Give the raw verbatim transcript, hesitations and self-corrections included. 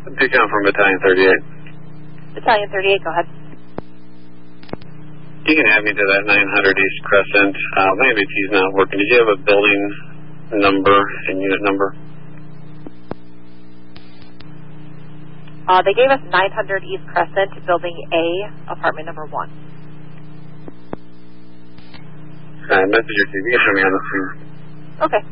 Decon from Battalion thirty-eight. Battalion thirty-eight, go ahead. You can have me to that nine hundred East Crescent. Uh, my M B T's not working. Did you have a building number and unit number? Uh, they gave us nine hundred East Crescent, Building A, apartment number one. Uh, messenger T V, show me on the screen. Okay.